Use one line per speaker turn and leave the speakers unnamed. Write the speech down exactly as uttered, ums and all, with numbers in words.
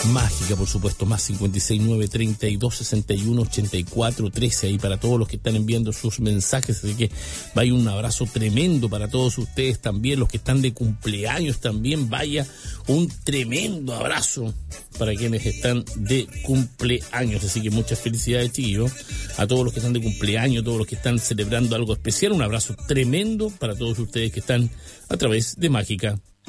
Mágica, por supuesto, más cincuenta y seis, nueve, treinta y dos, sesenta y uno, ochenta y cuatro, trece, ahí para todos los que están enviando sus mensajes, así que vaya un abrazo tremendo para todos ustedes también, los que están de cumpleaños también, vaya un tremendo abrazo para quienes están de cumpleaños, así que muchas felicidades, chiquillos, a todos los que están de cumpleaños, todos los que están celebrando algo especial, un abrazo tremendo para todos ustedes que están a través de Mágica